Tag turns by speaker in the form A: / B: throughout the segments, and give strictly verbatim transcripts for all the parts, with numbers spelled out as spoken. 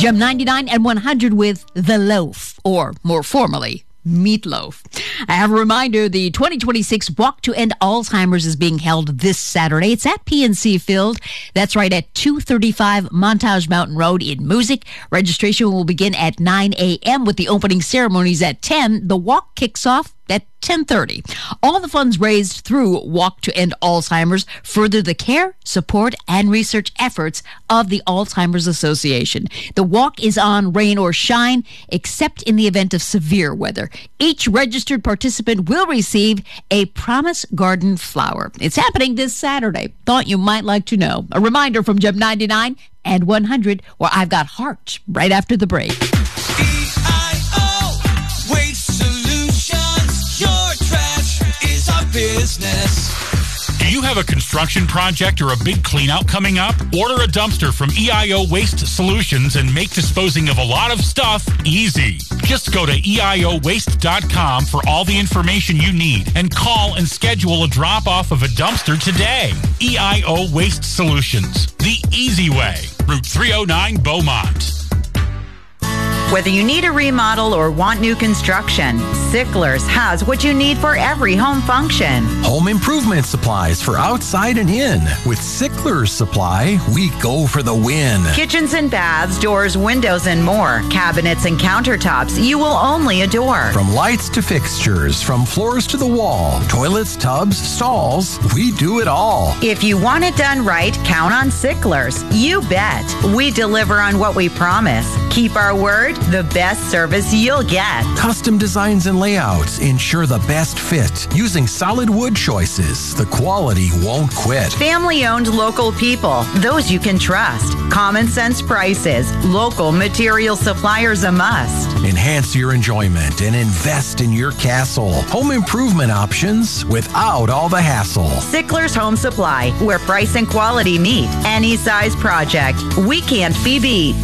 A: Gem ninety-nine and one hundred with The Loaf, or more formally, Meatloaf. I have a reminder, the twenty twenty-six Walk to End Alzheimer's is being held this Saturday. It's at P N C Field. That's right at two thirty-five Montage Mountain Road in Moosic. Registration will begin at nine a.m. with the opening ceremonies at ten. The walk kicks off at ten thirty. All the funds raised through Walk to End Alzheimer's further the care, support, and research efforts of the Alzheimer's Association. The walk is on rain or shine, except in the event of severe weather. Each registered participant will receive a Promise Garden flower. It's happening this Saturday. Thought you might like to know. A reminder from Gem ninety-nine and one hundred, where I've got Heart right after the break.
B: Business. Do you have a construction project or a big cleanout coming up? Order a dumpster from E I O Waste Solutions and make disposing of a lot of stuff easy. Just go to E I O waste dot com for all the information you need and call and schedule a drop-off of a dumpster today. E I O Waste Solutions, the easy way. Route three oh nine, Beaumont.
C: Whether you need a remodel or want new construction, Sickler's has what you need for every home function.
D: Home improvement supplies for outside and in. With Sickler's Supply, we go for the win.
C: Kitchens and baths, doors, windows, and more. Cabinets and countertops you will only adore.
D: From lights to fixtures, from floors to the wall, toilets, tubs, stalls, we do it all.
C: If you want it done right, count on Sickler's. You bet. We deliver on what we promise. Keep our word. The best service you'll get.
D: Custom designs and layouts ensure the best fit. Using solid wood choices, the quality won't quit.
C: Family-owned local people, those you can trust. Common sense prices. Local material suppliers a must.
D: Enhance your enjoyment and invest in your castle. Home improvement options without all the hassle.
C: Sickler's Home Supply, where price and quality meet. Any size project, we can't be beat.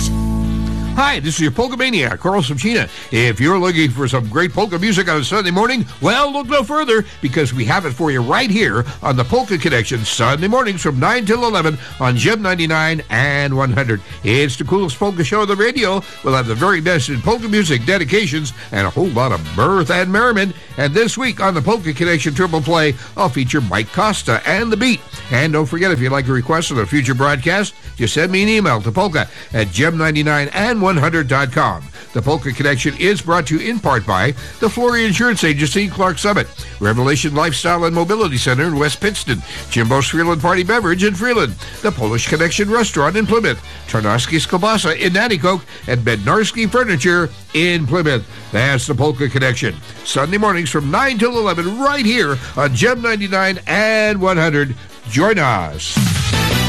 E: Hi, this is your Polka Maniac, Carl Subchina. If you're looking for some great polka music on a Sunday morning, well, look no further, because we have it for you right here on the Polka Connection, Sunday mornings from nine till eleven on Gem ninety-nine and one hundred. It's the coolest polka show on the radio. We'll have the very best in polka music, dedications, and a whole lot of mirth and merriment. And this week on the Polka Connection Triple Play, I'll feature Mike Costa and The Beat. And don't forget, if you'd like a request on a future broadcast, just send me an email to polka at gem ninety-nine and one hundred dot com. The Polka Connection is brought to you in part by the Flory Insurance Agency, Clark Summit, Revelation Lifestyle and Mobility Center in West Pittston, Jimbo's Freeland Party Beverage in Freeland, the Polish Connection Restaurant in Plymouth, Tarnowski's Kielbasa in Nanticoke, and Bednarski Furniture in Plymouth. That's the Polka Connection. Sunday mornings from nine till eleven right here on Gem ninety-nine and one hundred. Join us.